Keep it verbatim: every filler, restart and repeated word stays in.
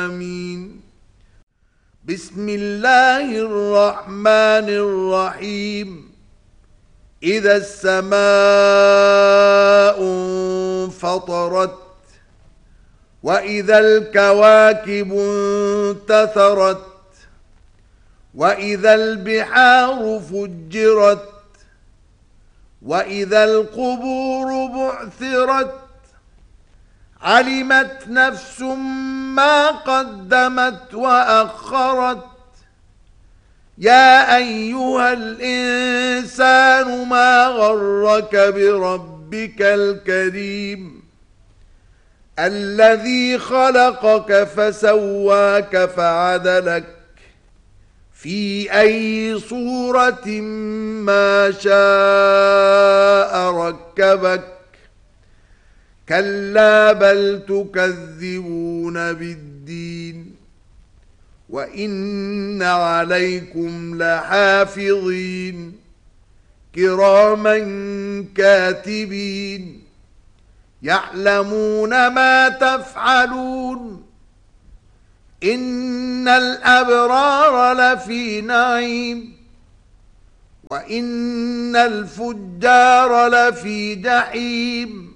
آمين. بسم الله الرحمن الرحيم. إذا السماء انفطرت وإذا الكواكب انتثرت وإذا البحار فجرت وإذا القبور بعثرت علمت نفس ما قدمت وأخرت. يا أيها الإنسان ما غرك بربك الكريم الذي خلقك فسواك فعدلك في أي صورة ما شاء ركبك. كلا بل تكذبون بالدين وإن عليكم لحافظين كراما كاتبين يعلمون ما تفعلون. إن الأبرار لفي نعيم وإن الفجار لفي جحيم